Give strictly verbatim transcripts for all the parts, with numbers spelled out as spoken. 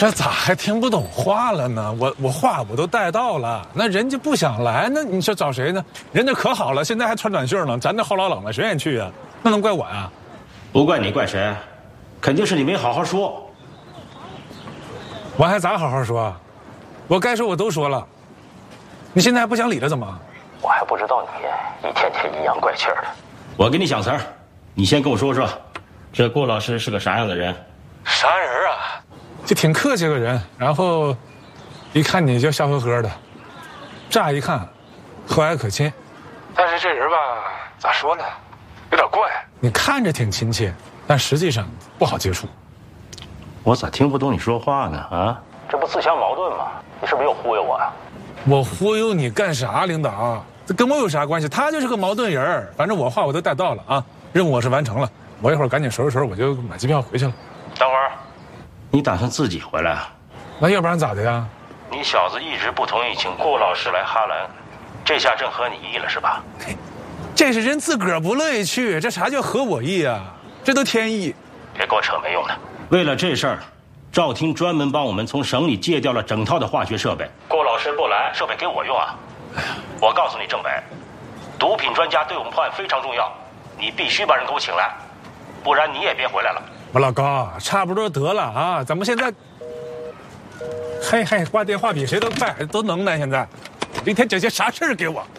这咋还听不懂话了呢？我我话我都带到了，那人家不想来，那你说找谁呢？人家可好了，现在还穿短袖呢，咱这后老冷了，谁愿意去啊？那能怪我呀？ 不怪你，怪谁？肯定是你没好好说。 我还咋好好说？我该说我都说了。你现在还不想理他怎么？ 我还不知道你一天天阴阳怪气的。我给你想词儿，你先跟我说说，这郭老师是个啥样的人？ 啥人啊？就挺客气个人，然后一看你就笑呵呵的，乍一看和蔼可亲，但是这人吧，咋说呢，有点怪。你看着挺亲切，但实际上不好接触。 我咋听不懂你说话呢？啊，这不自相矛盾吗？你是不是又忽悠我啊？ 我忽悠你干啥，领导？这跟我有啥关系？他就是个矛盾人，反正我话我都带到了啊，任务我是完成了，我一会儿赶紧收拾收拾，我就买机票回去了。 等会儿。你打算自己回来啊？ 那要不然咋的呀？ 你小子一直不同意请郭老师来哈兰，这下正合你意了是吧？ 这是人自个儿不乐意去，这啥叫合我意啊？这都天意。 别给我扯没用的。为了这事儿，赵厅专门帮我们从省里借调了整套的化学设备。郭老师不来，设备给我用啊！我告诉你，政委，毒品专家对我们破案非常重要，你必须把人给我请来，不然你也别回来了。 我老高，差不多得了啊！咱们现在，嘿嘿，挂电话比谁都快，都能耐。现在，一天整些啥事儿给我？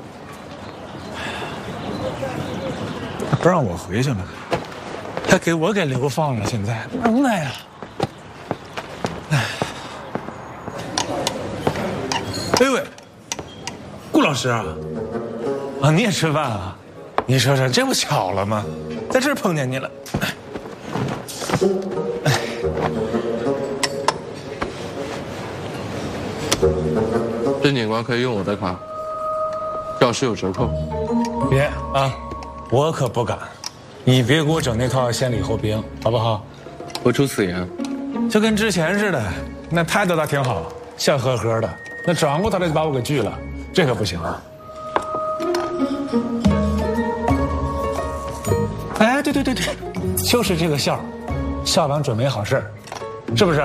他不让我回去了，还给我给流放了，现在能耐呀！哎，哎喂，顾老师啊，啊你也吃饭啊？你说说，这不巧了吗？在这儿碰见你了。 甄警官可以用我的卡，教师有折扣。 别啊，我可不敢，你别给我整那套先礼后兵，好不好？ 何出此言？ 就跟之前似的，那态度倒挺好，笑呵呵的，那转过头来就把我给拒了，这可不行啊！哎，对对对对，就是这个笑，笑完准没好事，是不是？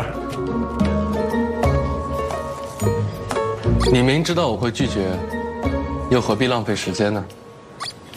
你明知道我会拒绝，又何必浪费时间呢？